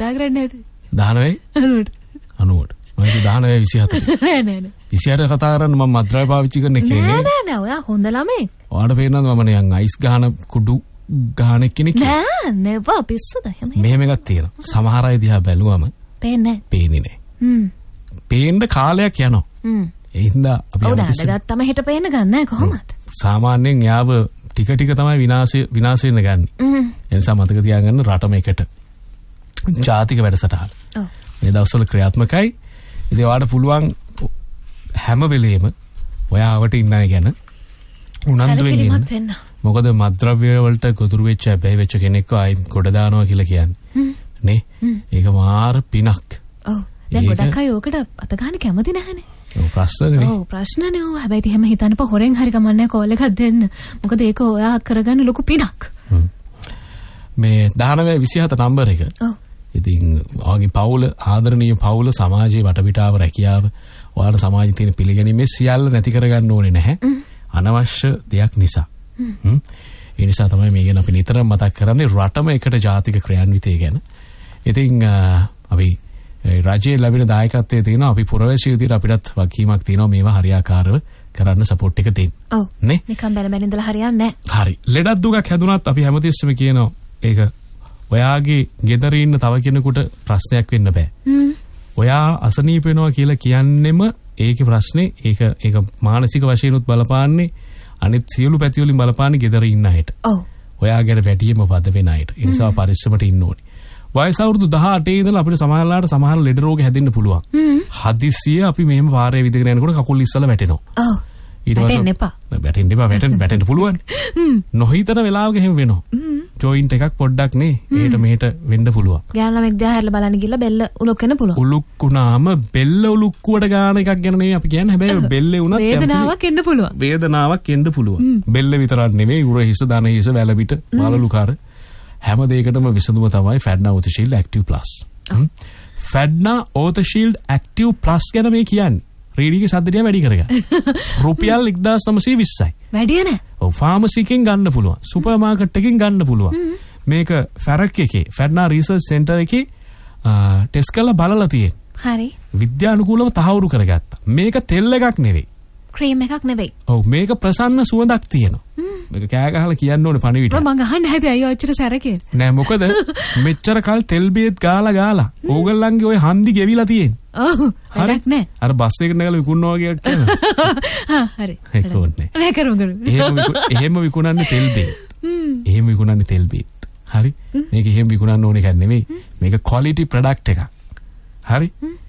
කතා කරන්නේ නැති. 19 90ට. මම 19 27. නෑ. 28 කතා කරන්න මම මද්‍රව්‍ය පාවිච්චි කරන එකේ නෑ. ඔයා හොඳ ළමෙක්. ඔයාලට පේනවද මම නිකන් අයිස් ගහන කුඩු ගහන කෙනෙක්? නෑ නෙවර් පිස්සුද එහෙම. මෙහෙම එකක් තියෙනවා. සමහර අය දිහා බැලුවම පේන්නේ නෑ. පේන්න කාලයක් යනවා. ඒ හින්දා අපි අමතිස්ස ගත්තම හිට පේන්න ගන්නෑ කොහොමද? සාමාන්‍යයෙන් යාව ටික ටික තමයි විනාශ වෙන්න ගන්න. ඒ නිසා මතක තියාගන්න රටම එකට ජාතික වැඩසටහන. මේ දවස්වල ක්‍රියාත්මකයි. ඉතින් ඔයාලට පුළුවන් හැම වෙලේම ඔයාවට ඉන්න අය ගැන උනන්දුවෙන් ඉන්න. මොකද මත්ද්‍රව්‍ය වලට ගොදුරු වෙච්ච බැහැ වෙච්ච කෙනෙක්ව ආයි ගොඩ දානවා කියලා කියන්නේ. නේ? ඒක මාර පිනක්. ඔව්. දැන් ගොඩක් අය ඕකට අත ගන්න කැමති නැහනේ. ඔව් ප්‍රශ්නනේ. ඔව් ප්‍රශ්නනේ. ඔව් හැබැයි එහෙම හිතන්නපා හොරෙන් හරි ගමන්නේ කෝල් එකක් දෙන්න. මොකද ඒක ඔයා කරගන්න ලොකු පිනක්. මේ 1927 නම්බර එක. ඔව්. ඉතින් ඔයාගේ පවුල ආදරණීය පවුල සමාජයේ වටපිටාව රැකියාව ඔයාලට සමාජයේ තියෙන පිළිගැනීමේ සියල්ල නැති කරගන්න ඕනේ නැහැ. අනවශ්‍ය දෙයක් නිසා. ඒ නිසා තමයි මේ ගැන අපි නිතරම මතක් කරන්නේ රටම එකට ජාතික ක්‍රියාන්විතය ගැන. ඉතින් අපි රාජ්‍යයේ ලැබෙන දායකත්වයේ තියෙනවා අපි පුරවැසියෝ විදිහට අපිටත් වගකීමක් තියෙනවා මේවා හරියාකාරව කරන්න සපෝට් එක දෙන්න. ඔව්. නේ? නිකන් බැල බැල ඉඳලා හරියන්නේ නැහැ. හරි. ලෙඩක් දුකක් හැදුනත් අපි හැමතිස්සෙම කියනවා ඒක ඔයාගේ ගෙදර ඉන්න තව කෙනෙකුට ප්‍රශ්නයක් වෙන්න බෑ. ඔයා අසනීප වෙනවා කියලා කියන්නෙම ඒකේ ප්‍රශ්නේ ඒක මානසික වශයෙන්ුත් බලපාන්නේ අනිත් සියලු පැති වලින් බලපාන්නේ ගෙදර ඉන්න අයට. ඔව්. ඔයා ගැන වැඩිම වද වෙන අයට. ඒ නිසා පරිස්සමට ඉන්න ඕනේ. වයස අවුරුදු 18 ඉඳලා අපිට සමහර ලෙඩ රෝග හැදෙන්න පුළුවන්. හදිස්සිය අපි මෙහෙම පාරේ විදගෙන යනකොට කකුල් ඉස්සලා වැටෙනවා. ඔව්. ඊට පස්සේ වැටෙන්න පුළුවන්. නොහිතන වෙලාවක එහෙම වෙනවා. ජොයින්ට් එකක් පොඩ්ඩක් නේ එහෙට මෙහෙට වෙන්න පුළුවන්. ගෑනු ළමෙක් දිහා හැරලා බලන්න ගිහලා බෙල්ල උලුක් වෙන්න පුළුවන්. උලුක්ුණාම බෙල්ල උලුක්කුවට ගාන එකක් ගැන නෙවෙයි අපි කියන්නේ. හැබැයි බෙල්ලේ උනත් වේදනාවක් එන්න පුළුවන්. වේදනාවක් එන්න පුළුවන්. බෙල්ල විතරක් නෙවෙයි උර හිස දන හිස වැල පිට වලලු කර හැම දෙයකටම විසඳුම තමයි ෆැඩ්නා ඕත shield active plus. ෆැඩ්නා ඕත shield active plus ගැන මේ කියන්නේ. රේඩියෝගේ සද්දටිය වැඩි කරගන්න. රුපියල් 1920යි. වැඩිය නෑ. ඔව් ෆාමසි එකෙන් ගන්න පුළුවන්. සුපර් මාකට් එකෙන් ගන්න පුළුවන්. මේක ෆැරක් එකේ ෆැඩ්නා රිසර්ච් සෙන්ටර් එකේ ටෙස්ට් කරලා බලලා තියෙන. හරි. විද්‍යානුකූලව තහවුරු කරගත්තා. මේක තෙල් එකක් නෙවෙයි. ක්‍රීම් එකක් නෙවෙයි. ඔව් මේක ප්‍රසන්න සුවඳක් තියෙනවා. මේක කෑ ගහලා කියන්න ඕනේ පණිවිඩ. මම අහන්න හැදී අයියෝ අච්චර සැරකේ. නෑ මොකද මෙච්චර කල් තෙල් බේත් ගාලා ඕගොල්ලන්ගේ ওই හන්දි ගෙවිලා තියෙන්නේ. ඔව් වැඩක් නෑ. අර බස් එකකට නැගලා විකුණනවා වගේ කියනවා. හරි. ඒක ඕනේ. නෑ කරු. එහෙම විකුණන්නේ තෙල් බේත්. එහෙම විකුණන්නේ තෙල් බේත්. හරි. මේක එහෙම විකුණන්න ඕනේ එකක් නෙවෙයි. මේක ක්වොලිටි ප්‍රොඩක්ට් එකක්. හරි.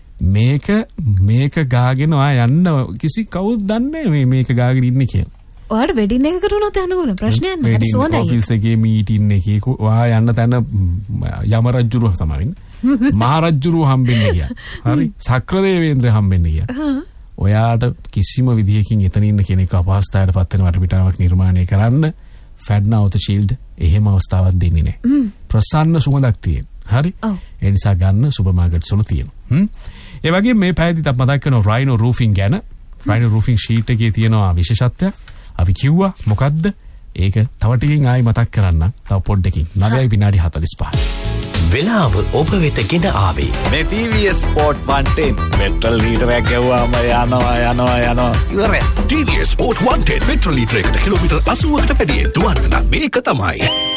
මේක ගාගෙන යන්න කිසි කවුරුත් දන්නේ නැහැ මේක ගාගෙන ඉන්නේ කියලා. ඔයාලට වෙඩින් එක කරුණොත් යන්න ඕන ප්‍රශ්නයක් නෑ. හරි සෝඳයි. ඔෆිස් එකේ මීටින් එකේ ඔයා යන්න තැන යම රජුරුව තමයි. මහ රජුරුව හම්බෙන්න ගියා. හරි. සක්‍රදේවේන්ද්‍ර හම්බෙන්න ගියා. ඔයාට කිසිම විදියකින් එතන ඉන්න කෙනෙක් අපහසුතාවයට පත් වෙන වටපිටාවක් නිර්මාණය කරන්න ෆැඩ්නා ඕත ෂීල්ඩ් එහෙම අවස්ථාවක් දෙන්නේ නැහැ. ප්‍රසන්න සුවඳක් තියෙන. හරි. ඒ නිසා ගන්න සුපර් මාකට්ස් වල තියෙනවා. ඒ වගේ මේ පැයදිත් අප මතක් කරන රයිනෝ රූෆින් ගැන. රයිනෝ රූෆින් ෂීට් එකේ තියෙනවා විශේෂත්වයක්. අපි කිව්වා මොකද්ද? ඒක තව ටිකකින් ආයි මතක් කරන්න. තව පොඩ්ඩකින් 9 විනාඩි 45. වෙලාව ඔබ වෙතගෙන ආවේ. මේ TVS Sport 110 පෙට්‍රල් ලීටරයක් ගැව්වාම යනවා. ඉවරයි. TVS Sport 110 පෙට්‍රල් ලීටරයකට කිලෝමීටර් 80කට වැඩියෙන් දුවන්න නම් මේක තමයි.